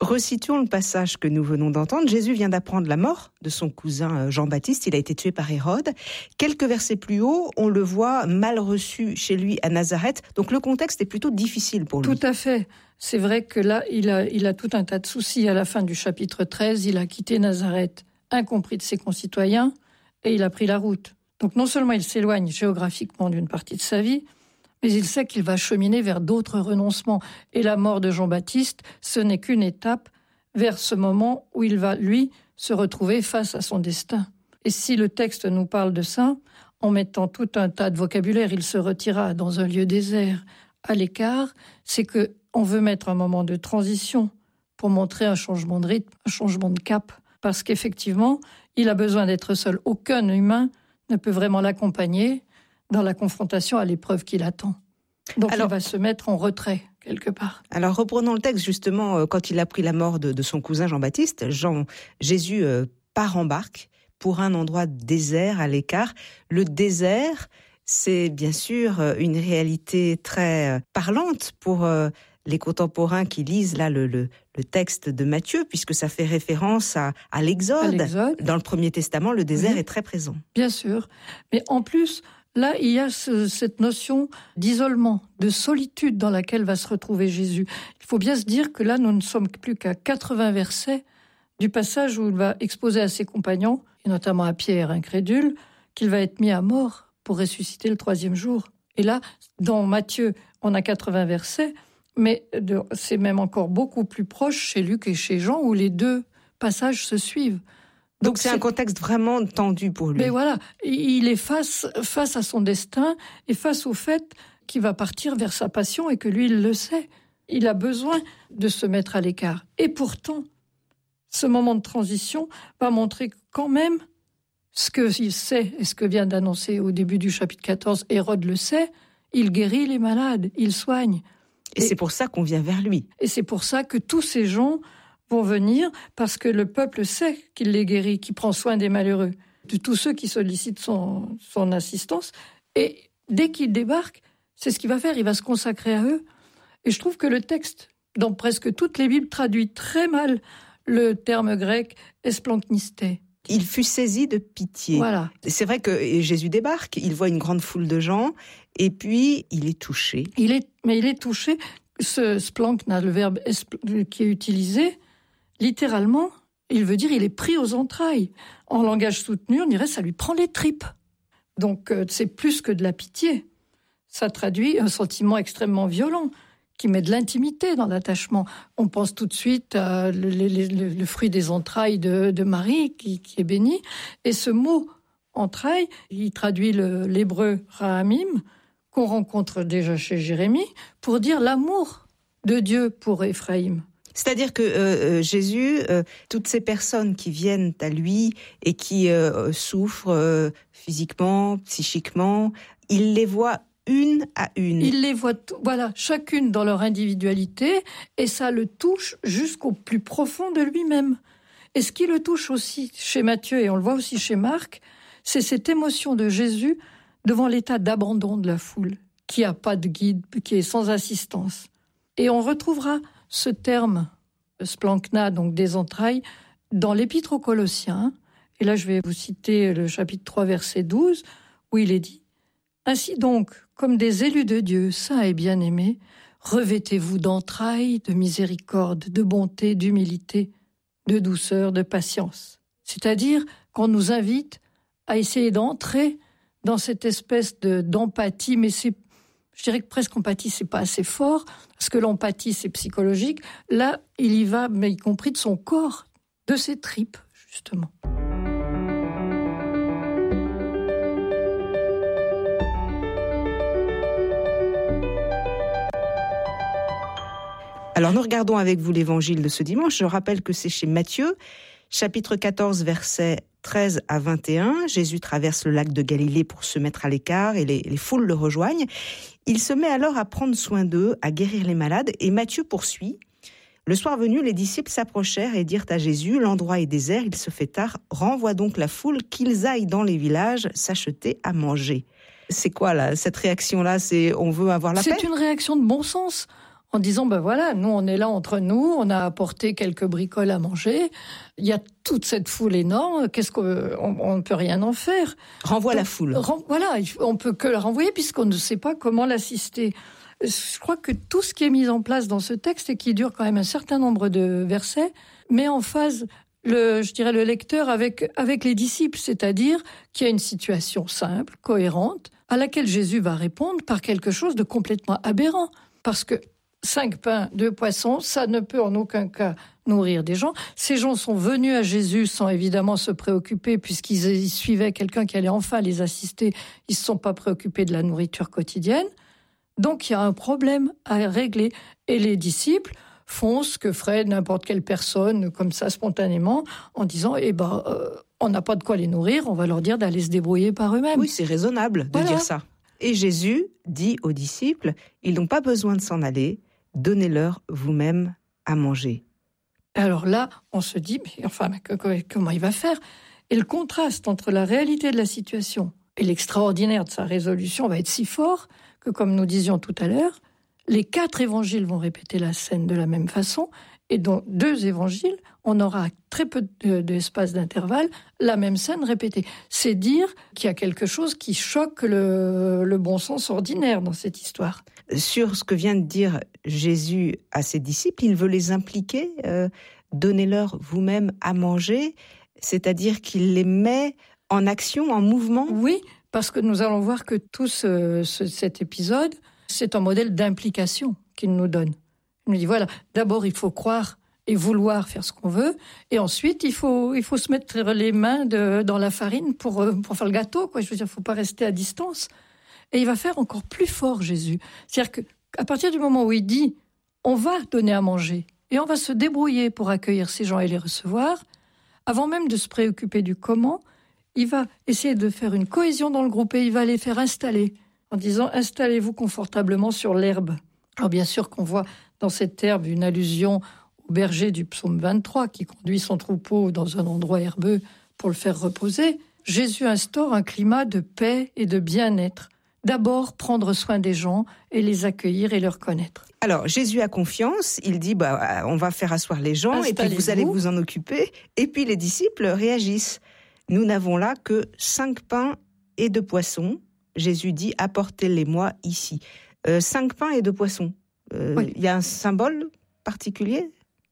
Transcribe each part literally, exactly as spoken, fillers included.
Resituons le passage que nous venons d'entendre. Jésus vient d'apprendre la mort de son cousin Jean-Baptiste. Il a été tué par Hérode. Quelques versets plus haut, on le voit mal reçu chez lui à Nazareth. Donc le contexte est plutôt difficile pour lui. Tout à fait. C'est vrai que là, il a, il a tout un tas de soucis. À la fin du chapitre treize, il a quitté Nazareth, incompris de ses concitoyens, et il a pris la route. Donc non seulement il s'éloigne géographiquement d'une partie de sa vie, mais il sait qu'il va cheminer vers d'autres renoncements. Et la mort de Jean-Baptiste, ce n'est qu'une étape vers ce moment où il va, lui, se retrouver face à son destin. Et si le texte nous parle de ça, en mettant tout un tas de vocabulaire, il se retira dans un lieu désert, à l'écart, c'est qu'on veut mettre un moment de transition pour montrer un changement de rythme, un changement de cap. Parce qu'effectivement, il a besoin d'être seul. Aucun humain ne peut vraiment l'accompagner dans la confrontation à l'épreuve qui l'attend. Donc alors, il va se mettre en retrait, quelque part. Alors reprenons le texte, justement, quand il a appris la mort de, de son cousin Jean-Baptiste, Jean, Jésus euh, part en barque pour un endroit désert, à l'écart. Le désert, c'est bien sûr une réalité très parlante pour euh, les contemporains qui lisent là le, le, le texte de Matthieu, puisque ça fait référence à, à, l'Exode. à l'Exode. Dans le Premier Testament, le désert oui. est très présent. Bien sûr, mais en plus... Là, il y a ce, cette notion d'isolement, de solitude dans laquelle va se retrouver Jésus. Il faut bien se dire que là, nous ne sommes plus qu'à quatre-vingts versets du passage où il va exposer à ses compagnons, et notamment à Pierre, incrédule, qu'il va être mis à mort pour ressusciter le troisième jour. Et là, dans Matthieu, on a quatre-vingts versets, mais de, c'est même encore beaucoup plus proche chez Luc et chez Jean, où les deux passages se suivent. Donc, Donc c'est, c'est un contexte vraiment tendu pour lui. Mais voilà, il est face, face à son destin et face au fait qu'il va partir vers sa passion et que lui, il le sait. Il a besoin de se mettre à l'écart. Et pourtant, ce moment de transition va montrer quand même ce qu'il sait et ce que vient d'annoncer au début du chapitre quatorze. Hérode le sait, il guérit les malades, il soigne. Et, et c'est pour ça qu'on vient vers lui. Et c'est pour ça que tous ces gens... vont venir parce que le peuple sait qu'il les guérit, qu'il prend soin des malheureux, de tous ceux qui sollicitent son, son assistance. Et dès qu'il débarque, c'est ce qu'il va faire, il va se consacrer à eux. Et je trouve que le texte, dans presque toutes les Bibles, traduit très mal le terme grec « esplanknisté ». Il fut saisi de pitié. Voilà. C'est vrai que Jésus débarque, il voit une grande foule de gens, et puis il est touché. Il est, mais il est touché. Ce splankna, le verbe qui est utilisé, littéralement, il veut dire il est pris aux entrailles. En langage soutenu, on dirait ça lui prend les tripes. Donc euh, c'est plus que de la pitié. Ça traduit un sentiment extrêmement violent qui met de l'intimité dans l'attachement. On pense tout de suite à le, le, le, le fruit des entrailles de, de Marie qui, qui est béni. Et ce mot entrailles, il traduit le, l'hébreu rahamim qu'on rencontre déjà chez Jérémie pour dire l'amour de Dieu pour Éphraïm. C'est-à-dire que euh, Jésus, euh, toutes ces personnes qui viennent à lui et qui euh, souffrent euh, physiquement, psychiquement, il les voit une à une. Il les voit, t- voilà, chacune dans leur individualité, et ça le touche jusqu'au plus profond de lui-même. Et ce qui le touche aussi chez Matthieu, et on le voit aussi chez Marc, c'est cette émotion de Jésus devant l'état d'abandon de la foule, qui n'a pas de guide, qui est sans assistance. Et on retrouvera ce terme, splankna, donc des entrailles, dans l'Épître aux Colossiens. Et là, je vais vous citer le chapitre trois, verset douze, où il est dit « Ainsi donc, comme des élus de Dieu, saints et bien-aimés, revêtez-vous d'entrailles, de miséricorde, de bonté, d'humilité, de douceur, de patience. » C'est-à-dire qu'on nous invite à essayer d'entrer dans cette espèce de, d'empathie, mais c'est Je dirais que presque empathie, c'est pas assez fort, parce que l'empathie, c'est psychologique. Là, il y va, mais y compris de son corps, de ses tripes, justement. Alors, nous regardons avec vous l'évangile de ce dimanche. Je rappelle que c'est chez Matthieu, chapitre quatorze, versets treize à vingt et un. Jésus traverse le lac de Galilée pour se mettre à l'écart et les, les foules le rejoignent. Il se met alors à prendre soin d'eux, à guérir les malades, et Matthieu poursuit. Le soir venu, les disciples s'approchèrent et dirent à Jésus, « L'endroit est désert, il se fait tard, renvoie donc la foule, qu'ils aillent dans les villages s'acheter à manger. » C'est quoi là, cette réaction-là? C'est on veut avoir la C'est paix? C'est une réaction de bon sens. en disant, ben voilà, nous on est là entre nous, on a apporté quelques bricoles à manger, il y a toute cette foule énorme, qu'est-ce qu'on on ne peut rien en faire. Renvoie Donc, la foule. Ren, voilà, on peut que la renvoyer puisqu'on ne sait pas comment l'assister. Je crois que tout ce qui est mis en place dans ce texte et qui dure quand même un certain nombre de versets met en phase le, je dirais, le lecteur avec, avec les disciples, c'est-à-dire qu'il y a une situation simple, cohérente, à laquelle Jésus va répondre par quelque chose de complètement aberrant. Parce que cinq pains, deux poissons, ça ne peut en aucun cas nourrir des gens. Ces gens sont venus à Jésus sans évidemment se préoccuper, puisqu'ils suivaient quelqu'un qui allait enfin les assister. Ils ne se sont pas préoccupés de la nourriture quotidienne. Donc il y a un problème à régler. Et les disciples font ce que ferait n'importe quelle personne, comme ça, spontanément, en disant, eh ben, euh, on n'a pas de quoi les nourrir, on va leur dire d'aller se débrouiller par eux-mêmes. Oui, c'est raisonnable de voilà. dire ça. Et Jésus dit aux disciples, ils n'ont pas besoin de s'en aller, donnez-leur vous-même à manger. Alors là, on se dit, mais enfin, mais comment il va faire ? Et le contraste entre la réalité de la situation et l'extraordinaire de sa résolution va être si fort que, comme nous disions tout à l'heure, les quatre évangiles vont répéter la scène de la même façon, et dans deux évangiles, on aura très peu d'espace d'intervalle la même scène répétée. C'est dire qu'il y a quelque chose qui choque le, le bon sens ordinaire dans cette histoire. Sur ce que vient de dire Jésus à ses disciples, il veut les impliquer, euh, donnez-leur vous-même à manger, c'est-à-dire qu'il les met en action, en mouvement. Oui, parce que nous allons voir que tout ce, ce, cet épisode, c'est un modèle d'implication qu'il nous donne. Il nous dit, voilà, d'abord il faut croire et vouloir faire ce qu'on veut, et ensuite il faut, il faut se mettre les mains de, dans la farine pour, pour faire le gâteau, quoi. Je veux dire, il ne faut pas rester à distance. Et il va faire encore plus fort, Jésus. C'est-à-dire qu'à partir du moment où il dit, on va donner à manger, et on va se débrouiller pour accueillir ces gens et les recevoir, avant même de se préoccuper du comment, il va essayer de faire une cohésion dans le groupe, et il va les faire installer, en disant, installez-vous confortablement sur l'herbe. Alors bien sûr qu'on voit dans cette herbe une allusion au berger du psaume vingt-trois qui conduit son troupeau dans un endroit herbeux pour le faire reposer. Jésus instaure un climat de paix et de bien-être. D'abord, prendre soin des gens et les accueillir et leur connaître. Alors, Jésus a confiance, il dit, bah, on va faire asseoir les gens et puis vous allez vous en occuper. Et puis les disciples réagissent. Nous n'avons là que cinq pains et deux poissons. Jésus dit, apportez-les-moi ici. Euh, cinq pains et deux poissons. Euh, oui. Y a un symbole particulier ?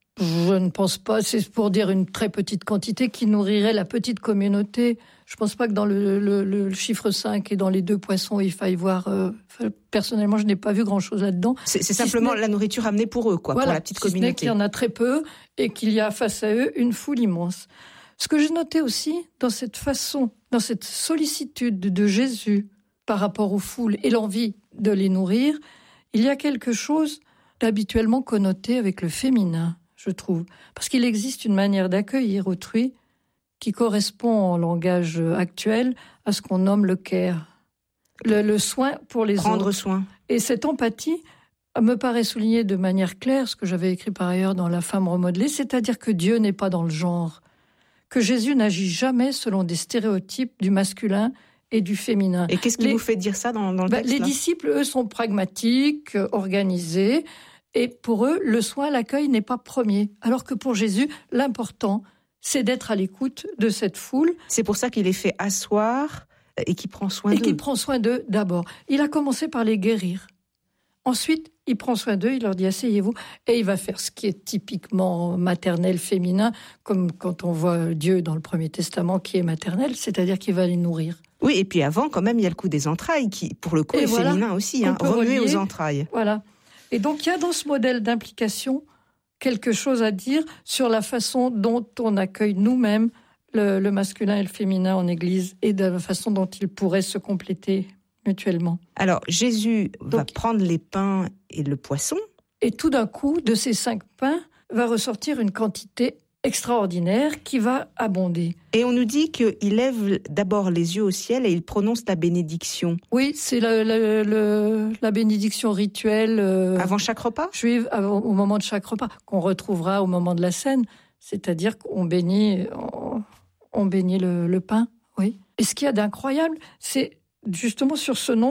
Je ne pense pas. C'est pour dire une très petite quantité qui nourrirait la petite communauté. Je ne pense pas que dans le, le, le chiffre cinq et dans les deux poissons, il faille voir... Euh, personnellement, je n'ai pas vu grand-chose là-dedans. C'est, c'est si simplement la nourriture amenée pour eux, quoi, voilà, pour la petite si communauté. Ce n'est qu'il y en a très peu et qu'il y a face à eux une foule immense. Ce que j'ai noté aussi dans cette façon, dans cette sollicitude de Jésus par rapport aux foules et l'envie de les nourrir, il y a quelque chose d'habituellement connoté avec le féminin, je trouve. Parce qu'il existe une manière d'accueillir autrui qui correspond en langage actuel à ce qu'on nomme le care, le, le soin pour les Prendre autres. soin. Et cette empathie me paraît souligner de manière claire ce que j'avais écrit par ailleurs dans La femme remodelée, c'est-à-dire que Dieu n'est pas dans le genre, que Jésus n'agit jamais selon des stéréotypes du masculin et du féminin. Et qu'est-ce qui les, vous fait dire ça dans, dans le bah, texte Les là disciples, eux, sont pragmatiques, organisés, et pour eux, le soin, l'accueil n'est pas premier. Alors que pour Jésus, l'important, c'est d'être à l'écoute de cette foule. C'est pour ça qu'il les fait asseoir et qu'il prend soin et d'eux. Et qu'il prend soin d'eux d'abord. Il a commencé par les guérir. Ensuite, il prend soin d'eux, il leur dit « asseyez-vous » et il va faire ce qui est typiquement maternel, féminin, comme quand on voit Dieu dans le Premier Testament qui est maternel, c'est-à-dire qu'il va les nourrir. Oui, et puis avant, quand même, il y a le coup des entrailles, qui, pour le coup, et est voilà, féminin aussi, hein, remuer aux entrailles. Voilà. Et donc, il y a dans ce modèle d'implication quelque chose à dire sur la façon dont on accueille nous-mêmes le, le masculin et le féminin en Église et de la façon dont ils pourraient se compléter mutuellement. Alors, Jésus donc, va prendre les pains et le poisson. Et tout d'un coup, de ces cinq pains, va ressortir une quantité extraordinaire qui va abonder. Et on nous dit qu'il lève d'abord les yeux au ciel et il prononce la bénédiction. Oui, c'est la, la, la, la bénédiction rituelle. Euh, avant chaque repas ? Juive, avant, au moment de chaque repas, qu'on retrouvera au moment de la scène. C'est-à-dire qu'on bénit, on, on bénit le, le pain, oui. Et ce qu'il y a d'incroyable, c'est justement sur ce nombre,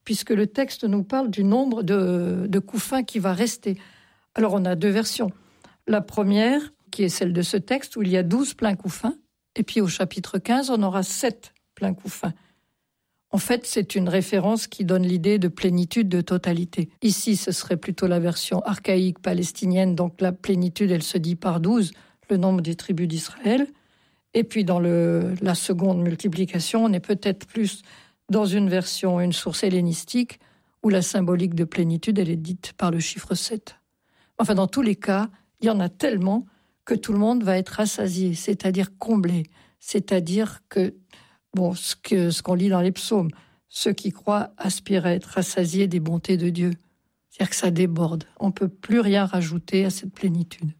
puisque le texte nous parle du nombre de, de couffins qui va rester. Alors, on a deux versions. La première, qui est celle de ce texte, où il y a douze pleins couffins, et puis au chapitre quinze, on aura sept pleins couffins. En fait, c'est une référence qui donne l'idée de plénitude, de totalité. Ici, ce serait plutôt la version archaïque palestinienne, donc la plénitude, elle se dit par douze, le nombre des tribus d'Israël. Et puis dans le, la seconde multiplication, on est peut-être plus dans une version, une source hellénistique, où la symbolique de plénitude, elle est dite par le chiffre sept. Enfin, dans tous les cas, il y en a tellement que tout le monde va être rassasié, c'est-à-dire comblé, c'est-à-dire que Bon, ce, que, ce qu'on lit dans les psaumes, ceux qui croient aspirent à être rassasiés des bontés de Dieu. C'est-à-dire que ça déborde. On ne peut plus rien rajouter à cette plénitude.